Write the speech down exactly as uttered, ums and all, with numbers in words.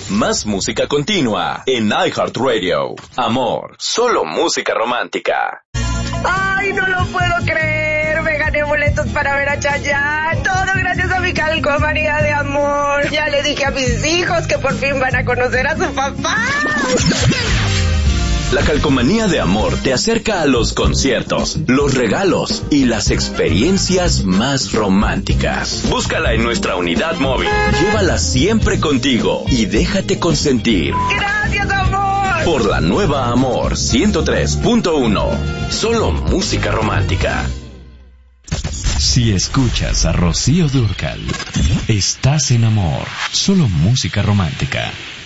Más música continua en iHeartRadio. Amor, solo música romántica. ¡Ay, no lo puedo creer! Me gané boletos para ver a Chayanne. Todo gracias a mi calcomanía de amor. Ya le dije a mis hijos que por fin van a conocer a su papá. La calcomanía de amor te acerca a los conciertos, los regalos y las experiencias más románticas. Búscala en nuestra unidad móvil. Llévala siempre contigo y déjate consentir. ¡Gracias, amor! Por la nueva Amor ciento tres punto uno. Solo música romántica. Si escuchas a Rocío Dúrcal, estás en Amor. Solo música romántica.